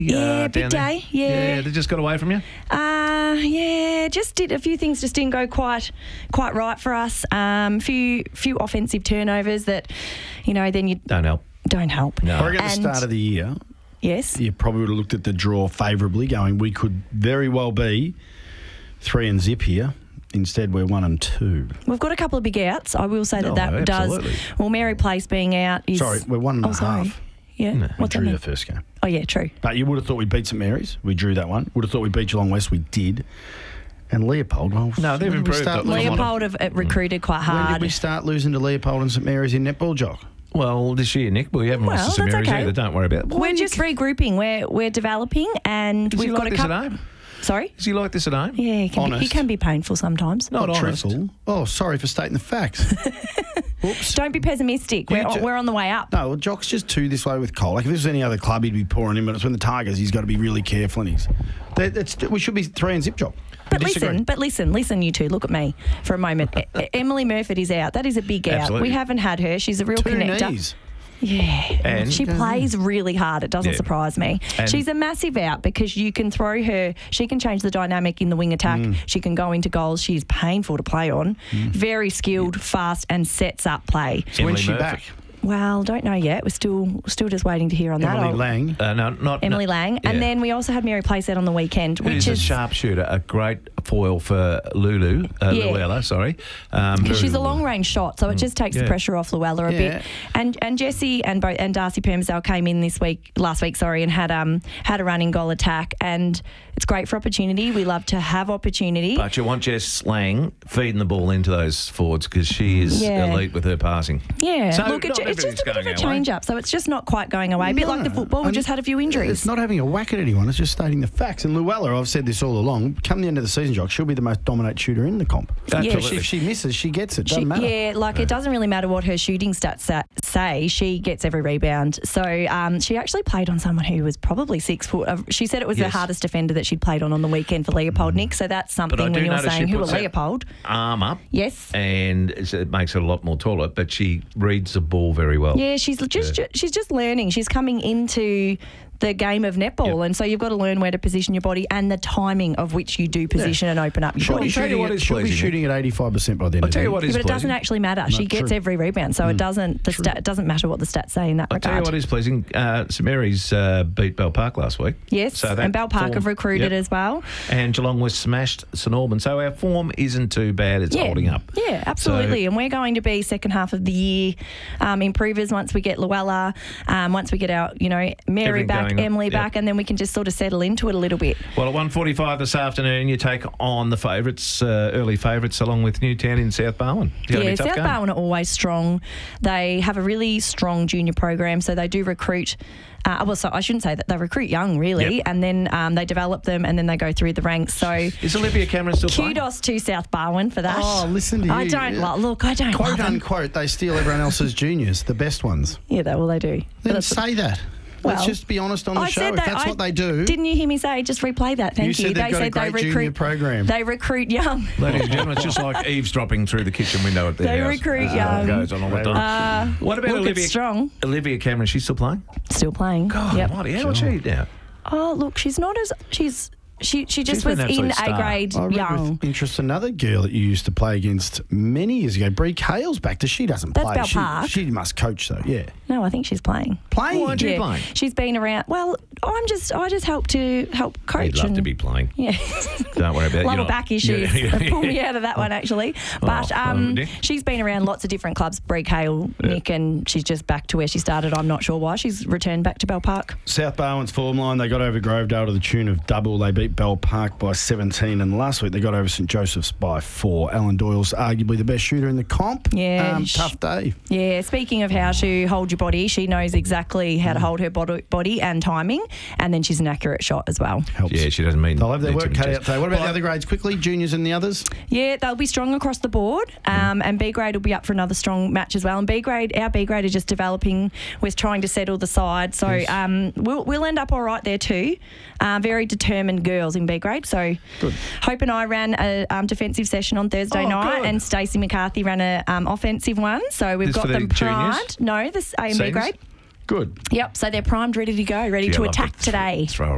Yeah, big down there? day. Yeah. They just got away from you? Yeah, just did a few things just didn't go quite right for us. Few offensive turnovers that, then you Don't help. don't help. No. I reckon at the start of the year, Yes. you probably would have looked at the draw favourably, going, we could very well be 3-0 here. Instead, we're 1-2. We've got a couple of big outs. I will say that absolutely. does. Well, Mary Place being out is. Sorry, we're 1.5. sorry. Yeah. We What's that drew mean? the first game. Oh, yeah, true. But you would have thought we beat St Mary's. We drew that one. Would have thought we beat Geelong West. We did. And Leopold, well... No, they've when did we improved. start Leopold losing? Leopold have recruited quite When hard. did we start losing to Leopold and St Mary's in netball, Jock? Well, this year, Nick, we haven't lost to St that's Mary's okay. either. Don't worry about it. We're just regrouping. We're developing, and Is we've he got like a this couple. at home? Sorry. Is he like this at home? Yeah, he can be painful sometimes. Not honest. truthful. Oh, sorry for stating the facts. Oops. Don't be pessimistic. We're on the way up. No, well, Jock's just too this way with Cole. Like, if this was any other club, he'd be pouring him, but it's when the Tigers, he's got to be really careful. And we should be 3-0 Jock. But listen, you two, look at me for a moment. Emily Murford is out. That is a big out. Absolutely. We haven't had her. She's a real 2 connector. knees. Yeah, And- she plays really hard. It doesn't Yeah. surprise me. And- She's a massive out because you can throw her. She can change the dynamic in the wing attack. She can go into goals. She's painful to play on. Very skilled, fast, and sets up play. So when's she Emily back? Murphy. Well, don't know yet. We're still just waiting to hear on that. Emily Lang. No, not Emily Lang. Yeah. And then we also had Mary Place out on the weekend, which Who's a is sharpshooter, a great foil for Luella, sorry. because she's a long-range shot, so it just takes the Yeah. pressure off Luella a bit. And Jessie and Darcy Permazell came in last week, and had a running goal attack, and it's great for opportunity. We love to have opportunity. But you want Jess Lang feeding the ball into those forwards because she is elite with her passing. Yeah, So look, not it's just a bit of a everything's going our way. change-up, so it's just not quite going away. A bit like the football, we just had a few injuries. It's not having a whack at anyone. It's just stating the facts. And Luella, I've said this all along, come the end of the season, Jock, she'll be the most dominant shooter in the comp. Absolutely. If she misses, she gets it. Doesn't matter. Yeah, it doesn't really matter what her shooting stats say. She gets every rebound. So she actually played on someone who was probably 6 foot. She said it was the hardest defender that she'd played on the weekend for Leopold, Nick. So that's But I something do when you're notice saying she who are puts that Leopold. arm up. Yes. And it makes it a lot more taller, but she reads the ball very well. Yeah, she's just learning. She's coming into the game of netball, and so you've got to learn where to position your body and the timing of which you do position and open up your She'll body. be shooting, what is she'll be pleasing, shooting at 85% by the end I'll of the tell you year. what is But it doesn't pleasing. actually matter. She gets true. every rebound, so it doesn't. It doesn't matter what the stats say in that I'll tell you regard. what is pleasing. St Mary's beat Bell Park last week. Yes, So that and Bell Park form- have recruited Yep. as well. And Geelong was smashed St Albans. So our form isn't too bad. It's holding up. Yeah, absolutely. So- And we're going to be second half of the year improvers once we get Luella, once we get our, Mary Everything back, going on. Emily Yep. back, and then we can just sort of settle into it a little bit. Well, at 1:45 this afternoon, you take on the favourites, early favourites, along with Newtown in South Barwon. It's gonna be Yeah, a tough South game. Barwon are always strong. They have a really strong junior program, so they do recruit. So I shouldn't say that. They recruit young, really, Yep. and then they develop them, and then they go through the ranks. So Is Olivia Cameron still playing? kudos to South Barwon for that. Oh, listen to you. I don't Yeah. look. I don't Quote love them. unquote, they steal everyone else's juniors, the best ones. Yeah, they do. But Then say that. Let's Well, just be honest on the I show. said If that. that's what they do. Didn't you hear me say? Just replay that. Thank You said they've got a great junior program. They recruit young. Ladies and gentlemen, it's just like eavesdropping through the kitchen window at their They house. recruit It young. goes on all the time. What about Look, Olivia? it's strong. Olivia Cameron, she's still playing? Still playing. God, Yep. almighty, how old is she now? Oh, look, she's not as She just been was an in absolute star. A grade I read young. with interest another girl that you used to play against many years ago, Bree Hale's back. She doesn't That's play. Bell Park. She must coach though. Yeah, No, I think she's playing. playing. Why aren't you playing? She's been around. Well, I just help coach. You'd love and, to be playing. Yeah. Don't worry about it. Lower back issues. Pull me out of that one, actually. But Nick? she's been around lots of different clubs, Bree Hale, Nick, and she's just back to where she started. I'm not sure why. She's returned back to Bell Park. South Barwon's form line, they got over Grovedale to the tune of double. They beat Bell Park by 17, and last week they got over St Joseph's by 4. Alan Doyle's arguably the best shooter in the comp. Yeah. Tough day. Yeah, speaking of how to hold your body, she knows exactly how to hold her body and timing, and then she's an accurate shot as well. Helps. Yeah, she doesn't mean... They'll have their need work to cut be out today. What about the other grades quickly? Juniors and the others? Yeah, they'll be strong across the board, and B grade will be up for another strong match as well. And our B grade are just developing. We're trying to settle the side, so we'll end up all right there too. Very determined girls in B grade. So Good. Hope and I ran a defensive session on Thursday night, good. and Stacey McCarthy ran a offensive one. So we've This got for the them juniors? primed. No, this A and B Seniors? grade. Good. Yep. So they're primed, ready to go, ready Gee, I to love attack to today. throw